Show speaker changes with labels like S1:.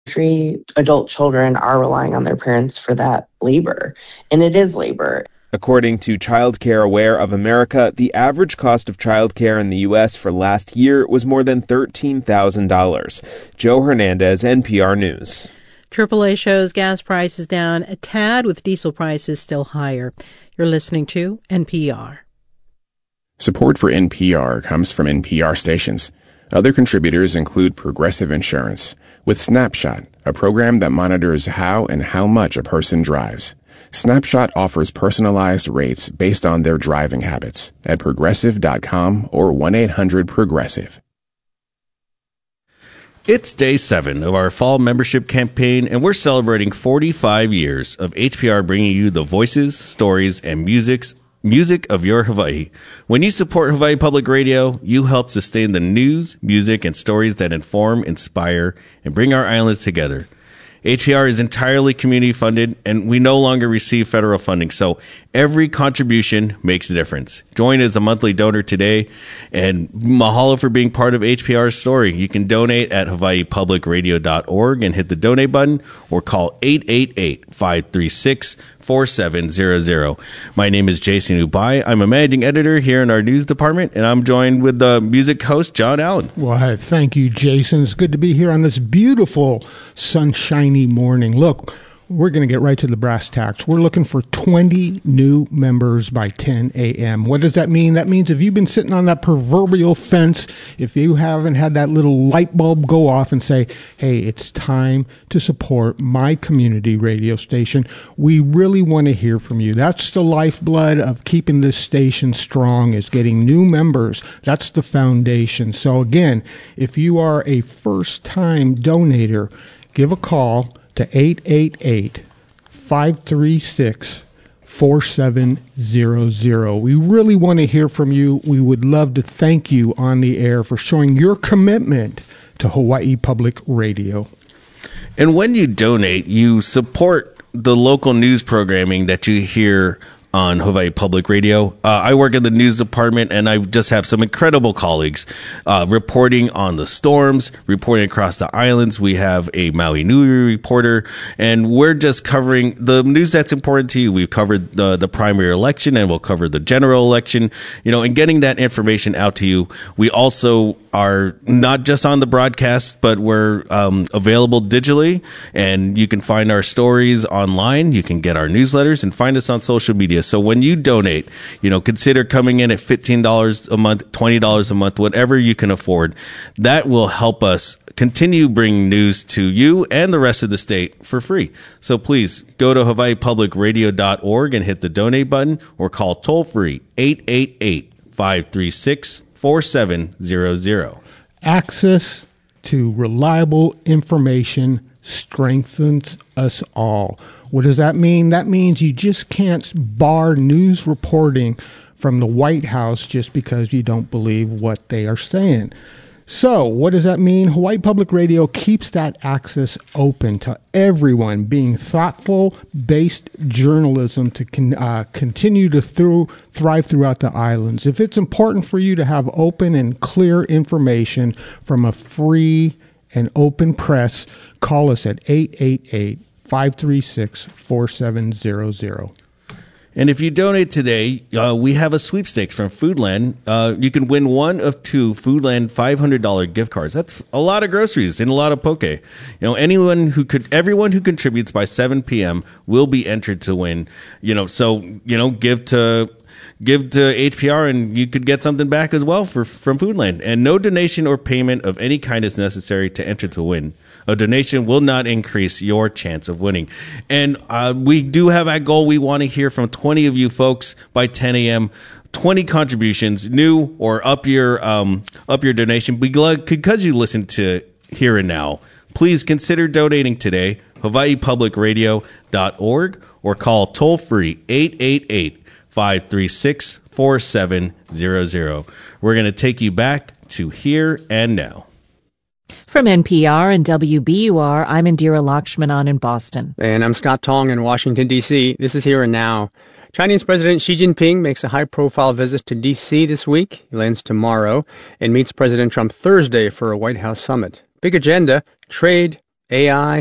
S1: Adult children are relying on their parents for that labor, and it is labor.
S2: According to Child Care Aware of America, the average cost of child care in the U.S. for last year was more than $13,000. Joe Hernandez, NPR News.
S3: AAA shows gas prices down a tad with diesel prices still higher. You're listening to NPR.
S4: Support for NPR comes from NPR stations. Other contributors include Progressive Insurance, with Snapshot, a program that monitors how and how much a person drives. Snapshot offers personalized rates based on their driving habits at Progressive.com or 1-800-PROGRESSIVE.
S5: It's day 7 of our fall membership campaign, and we're celebrating 45 years of HPR bringing you the voices, stories, and music of your Hawaii. When you support Hawaii Public Radio, you help sustain the news, music, and stories that inform, inspire, and bring our islands together. HPR is entirely community funded, and we no longer receive federal funding, so every contribution makes a difference. Join as a monthly donor today, and mahalo for being part of HPR's story. You can donate at hawaiipublicradio.org and hit the donate button, or call 888-536-4700. My name is Jason Ubai. I'm a managing editor here in our news department, and I'm joined with the music host, John Allen.
S6: Well, thank you, Jason. It's good to be here on this beautiful, sunshiny morning. Look, we're going to get right to the brass tacks. We're looking for 20 new members by 10 a.m. What does that mean? That means if you've been sitting on that proverbial fence, if you haven't had that little light bulb go off and say, hey, it's time to support my community radio station, we really want to hear from you. That's the lifeblood of keeping this station strong, is getting new members. That's the foundation. So again, if you are a first-time donator, give a call to 888-536-4700. We really want to hear from you. We would love to thank you on the air for showing your commitment to Hawaii Public Radio.
S5: And when you donate, you support the local news programming that you hear on Hawaii Public Radio. I work in the news department, and I just have some incredible colleagues reporting on the storms, reporting across the islands. We have a Maui Nui reporter, and we're just covering the news that's important to you. We've covered the primary election, and we'll cover the general election, and getting that information out to you. We also are not just on the broadcast, but we're available digitally, and you can find our stories online. You can get our newsletters and find us on social media. So when you donate, consider coming in at $15 a month, $20 a month, whatever you can afford. That will help us continue bringing news to you and the rest of the state for free. So please go to hawaiipublicradio.org and hit the donate button, or call toll free 888-536-4700.
S6: Access to reliable information strengthens us all. What does that mean? That means you just can't bar news reporting from the White House just because you don't believe what they are saying. So what does that mean? Hawaii Public Radio keeps that access open to everyone, being thoughtful-based journalism to continue to thrive throughout the islands. If it's important for you to have open and clear information from a free and open press, call us at 888-536-4700.
S5: And if you donate today, we have a sweepstakes from Foodland. You can win one of 2 Foodland $500 gift cards. That's a lot of groceries and a lot of poke. Everyone who contributes by 7 p.m. will be entered to win. So give to HPR, and you could get something back as well from Foodland. And no donation or payment of any kind is necessary to enter to win. A donation will not increase your chance of winning. And we do have that goal. We want to hear from 20 of you folks by 10 a.m. 20 contributions, new or up your donation. Because you listen to Here and Now, please consider donating today. hawaiipublicradio.org, or call toll free 888-536-4700. We're going to take you back to Here and Now.
S7: From NPR and WBUR, I'm Indira Lakshmanan in Boston.
S8: And I'm Scott Tong in Washington, D.C. This is Here and Now. Chinese President Xi Jinping makes a high-profile visit to D.C. this week. He lands tomorrow and meets President Trump Thursday for a White House summit. Big agenda: trade, AI,